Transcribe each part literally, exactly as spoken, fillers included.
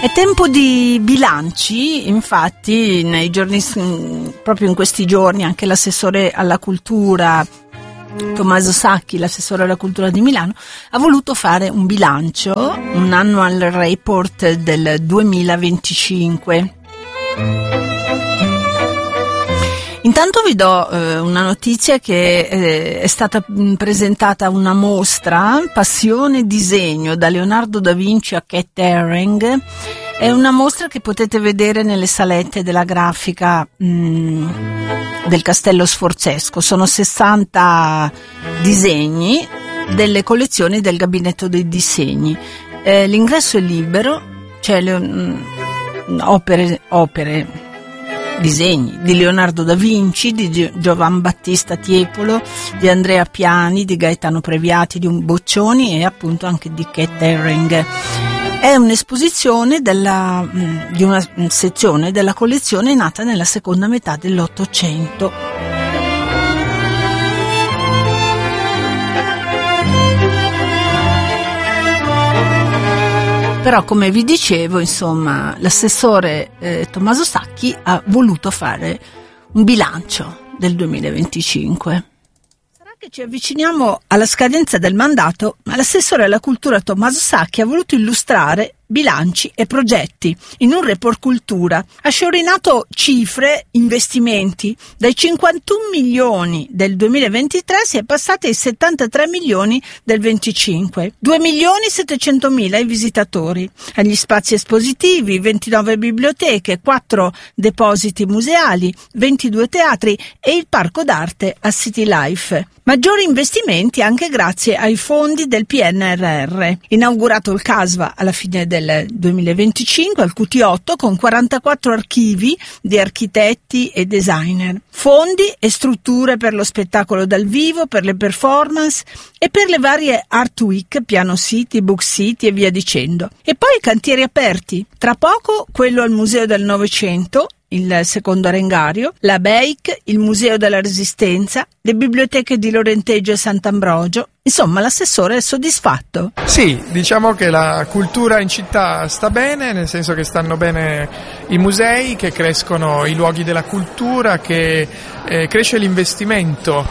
È tempo di bilanci, infatti nei giorni, proprio in questi giorni anche l'assessore alla cultura Tommaso Sacchi, l'assessore alla cultura di Milano, ha voluto fare un bilancio, un annual report del duemilaventicinque. Intanto vi do eh, una notizia che eh, è stata presentata una mostra, Passione Disegno, da Leonardo da Vinci a Cat Haring. È una mostra che potete vedere nelle salette della grafica mh, del Castello Sforzesco. Sono sessanta disegni delle collezioni del Gabinetto dei Disegni. Eh, l'ingresso è libero, c'è le, mh, opere, opere disegni di Leonardo da Vinci, di Giovan Battista Tiepolo, di Andrea Piani, di Gaetano Previati, di Boccioni e appunto anche di Cat Haring. È un'esposizione della, di una sezione della collezione nata nella seconda metà dell'Ottocento. Però, come vi dicevo, insomma, l'assessore eh, Tommaso Sacchi ha voluto fare un bilancio del duemilaventicinque. Sarà che ci avviciniamo alla scadenza del mandato, ma l'assessore alla cultura Tommaso Sacchi ha voluto illustrare bilanci e progetti in un report cultura. Ha sciorinato cifre, investimenti. Dai cinquantuno milioni del duemilaventitré si è passati ai settantatré milioni del venticinque. due milioni settecentomila i visitatori. Agli spazi espositivi, ventinove biblioteche, quattro depositi museali, ventidue teatri e il parco d'arte a City Life. Maggiori investimenti anche grazie ai fondi del P N R R. Inaugurato il CASVA alla fine del del duemilaventicinque al Q T otto con quarantaquattro archivi di architetti e designer, fondi e strutture per lo spettacolo dal vivo, per le performance e per le varie Art Week, Piano City, Book City e via dicendo. E poi cantieri aperti, tra poco quello al Museo del Novecento, il secondo arengario, la B E I C, il Museo della Resistenza, le biblioteche di Lorenteggio e Sant'Ambrogio. Insomma, l'assessore è soddisfatto. Sì, diciamo che la cultura in città sta bene, nel senso che stanno bene i musei, che crescono i luoghi della cultura, che eh, cresce l'investimento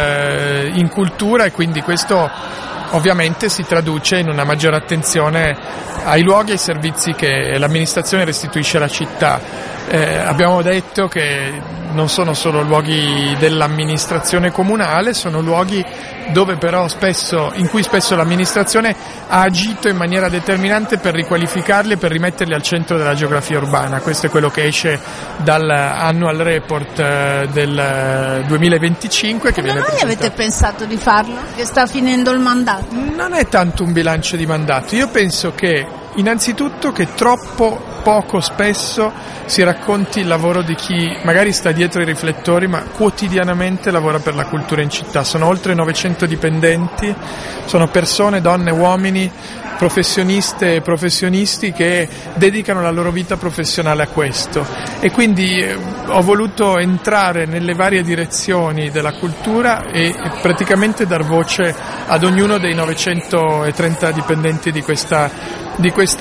eh, in cultura e quindi questo ovviamente si traduce in una maggiore attenzione ai luoghi e ai servizi che l'amministrazione restituisce alla città. Eh, abbiamo detto che non sono solo luoghi dell'amministrazione comunale, sono luoghi dove però spesso, in cui spesso l'amministrazione ha agito in maniera determinante per riqualificarli e per rimetterli al centro della geografia urbana. Questo è quello che esce dal annual report eh, del duemilaventicinque. Che Come viene mai presentato. avete pensato di farlo? Che sta finendo il mandato? Non è tanto un bilancio di mandato, io penso che innanzitutto che troppo poco spesso si racconti il lavoro di chi magari sta dietro i riflettori ma quotidianamente lavora per la cultura in città. Sono oltre novecento dipendenti, sono persone, donne, uomini, professioniste e professionisti che dedicano la loro vita professionale a questo e quindi eh, ho voluto entrare nelle varie direzioni della cultura e, e praticamente dar voce ad ognuno dei novecentotrenta dipendenti di questa di questo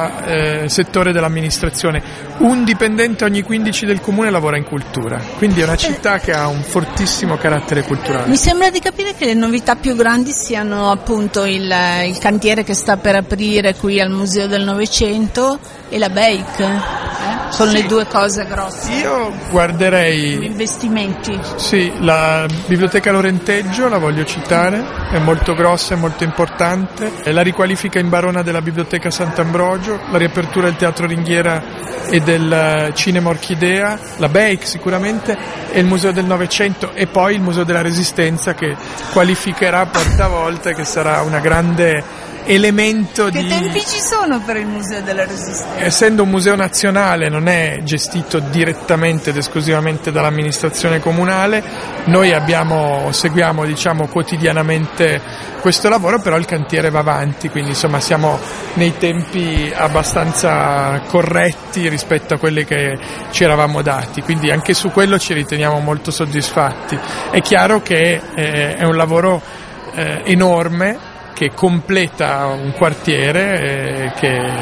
eh, settore dell'amministrazione. Un dipendente ogni quindici del comune lavora in cultura, quindi è una città che ha un fortissimo carattere culturale. Mi sembra di capire che le novità più grandi siano appunto il, il cantiere che sta per aprire qui al Museo del Novecento e la B E I C, eh? Sono sì. Le due cose grosse. Io guarderei gli investimenti. Sì, la biblioteca Lorenteggio la voglio citare, è molto grossa e molto importante, la riqualifica in Barona della biblioteca Sant'Ambrogio, la riapertura del Teatro Ringhiera e del Cinema Orchidea, la B E I C sicuramente e il Museo del Novecento e poi il Museo della Resistenza che qualificherà portavolta e che sarà una grande elemento che di... Che tempi ci sono per il Museo della Resistenza? Essendo un museo nazionale non è gestito direttamente ed esclusivamente dall'amministrazione comunale, noi abbiamo, seguiamo diciamo quotidianamente questo lavoro, però il cantiere va avanti, quindi insomma siamo nei tempi abbastanza corretti rispetto a quelli che ci eravamo dati, quindi anche su quello ci riteniamo molto soddisfatti. È chiaro che eh, è un lavoro eh, enorme che completa un quartiere eh, che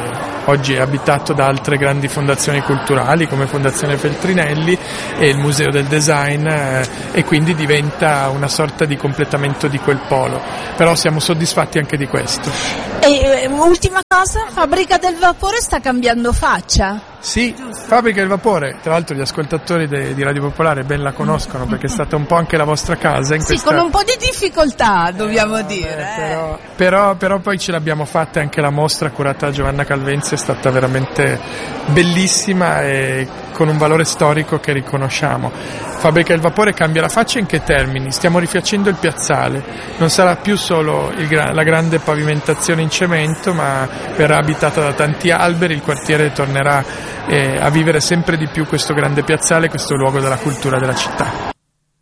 oggi è abitato da altre grandi fondazioni culturali come Fondazione Feltrinelli e il Museo del Design, eh, e quindi diventa una sorta di completamento di quel polo, però siamo soddisfatti anche di questo. E ultima cosa, Fabbrica del Vapore sta cambiando faccia. Sì, Fabbrica del Vapore, tra l'altro gli ascoltatori de, di Radio Popolare ben la conoscono perché è stata un po' anche la vostra casa. In sì, questa... con un po' di difficoltà dobbiamo eh, dire. Eh, però, però, però poi ce l'abbiamo fatta, anche la mostra curata da Giovanna Calvenzi è stata veramente bellissima e con un valore storico che riconosciamo. Fabbrica del Vapore cambia la faccia in che termini? Stiamo rifacendo il piazzale, non sarà più solo il gra- la grande pavimentazione in cemento, ma verrà abitata da tanti alberi, il quartiere tornerà eh, a vivere sempre di più questo grande piazzale, questo luogo della cultura della città.